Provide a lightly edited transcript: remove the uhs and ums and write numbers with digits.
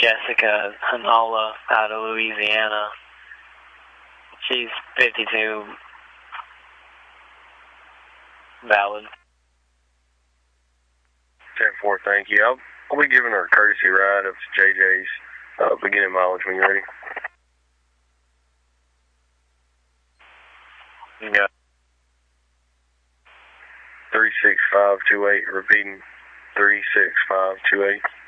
Jessica Hanola out of Louisiana. She's 52. Valid. 10-4, thank you. I'll be giving her a courtesy ride up to JJ's beginning mileage when you're ready. Yeah. 36528, repeating 36528.